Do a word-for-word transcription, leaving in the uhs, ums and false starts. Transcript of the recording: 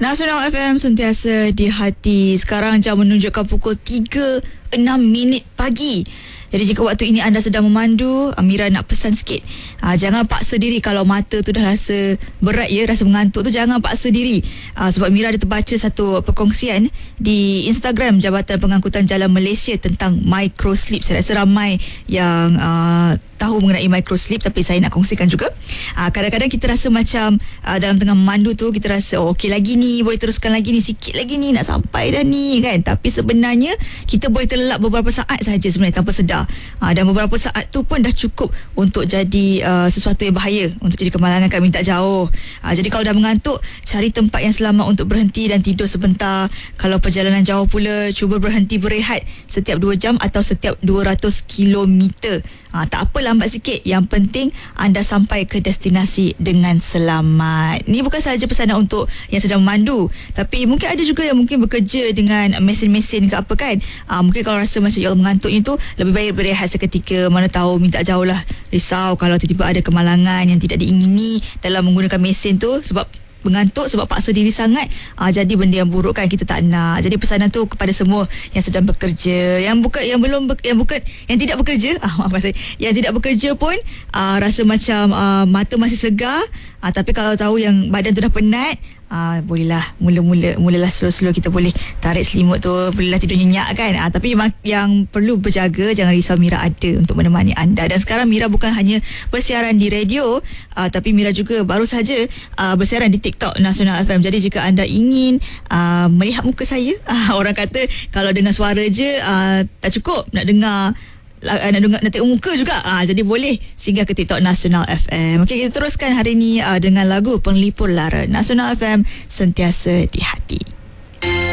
Nasional F M sentiasa di hati. Sekarang jam menunjukkan pukul tiga enam minit pagi. Jadi jika waktu ini anda sedang memandu, Mira nak pesan sikit, aa, jangan paksa diri. Kalau mata tu dah rasa berat ya, rasa mengantuk tu, jangan paksa diri. Aa, sebab Mira ada terbaca satu perkongsian di Instagram Jabatan Pengangkutan Jalan Malaysia tentang microsleep. Saya rasa ramai yang aa, tahu mengenai microsleep, tapi saya nak kongsikan juga. Aa, kadang-kadang kita rasa macam aa, dalam tengah memandu tu, kita rasa oh okey lagi ni, boleh teruskan lagi ni, sikit lagi ni, nak sampai dah ni kan. Tapi sebenarnya kita boleh terlelap beberapa saat sahaja sebenarnya tanpa sedar. Ha, dan beberapa saat tu pun dah cukup untuk jadi uh, sesuatu yang bahaya, untuk jadi kemalangan kat minta jauh. Ha, jadi kalau dah mengantuk, cari tempat yang selamat untuk berhenti dan tidur sebentar. Kalau perjalanan jauh pula, cuba berhenti berehat setiap dua jam atau setiap dua ratus kilometer. Ha, tak apa, lambat sikit. Yang penting anda sampai ke destinasi dengan selamat. Ni bukan sahaja pesanan untuk yang sedang memandu, tapi mungkin ada juga yang mungkin bekerja dengan mesin-mesin ke apa kan. Ha, mungkin kalau rasa macam yang mengantuknya tu, lebih baik berehat seketika. Mana tahu minta jauh lah, risau kalau tiba-tiba ada kemalangan yang tidak diingini dalam menggunakan mesin tu, sebab mengantuk, sebab paksa diri sangat, aa, jadi benda yang buruk kan kita tak nak. Jadi pesanan tu kepada semua yang sedang bekerja, yang bukan, yang belum ber, yang bukan, yang tidak bekerja, ah, maaf saya, yang tidak bekerja pun aa, rasa macam aa, mata masih segar, aa, tapi kalau tahu yang badan tu dah penat, Ah, bolehlah mula-mula mulalah slow-slow kita boleh tarik selimut tu, bolehlah tidur nyenyak kan. Ah, tapi yang perlu berjaga, jangan risau, Mira ada untuk menemani anda. Dan sekarang Mira bukan hanya bersiaran di radio, ah, tapi Mira juga baru saja ah, bersiaran di TikTok Nasional F M. Jadi jika anda ingin ah, melihat muka saya, ah, orang kata kalau dengar suara je ah, tak cukup, nak dengar nak dengar, nak tengok muka juga. Ah, jadi boleh singgah ke TikTok Nasional F M. Okey, kita teruskan hari ni uh, dengan lagu Penglipur Lara. Nasional F M sentiasa di hati.